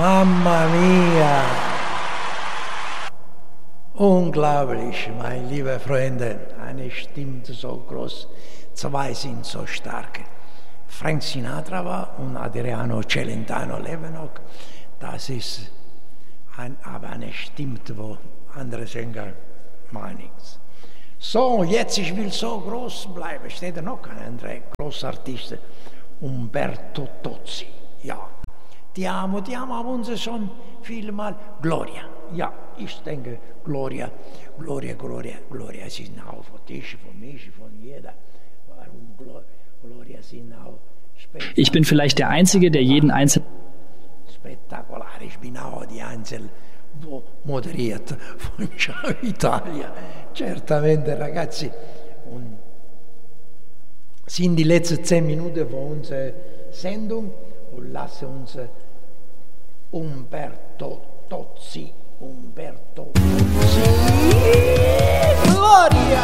Mamma mia! Unglaublich, meine lieben Freunde. Eine Stimme so groß, zwei sind so stark. Frank Sinatra war und Adriano Celentano leben noch. Das ist aber eine Stimme, wo andere Sänger machen nichts. So, jetzt, ich will so groß bleiben. Steht da noch ein anderer Großartist, Umberto Tozzi. Ja, die haben uns schon vielmal Gloria. Ja, ich denke, Gloria. Es ist auch von dich, von mich, von jeder. Warum Gloria sind auch spektakulär. Ich bin vielleicht der Einzige, der jeden Einzelnen... Spektakulär, ich bin auch die Einzige, wo moderiert von Ciao Italia. Certamente, ragazzi. Und sind die letzten 10 Minuten von unserer Sendung und lassen uns Umberto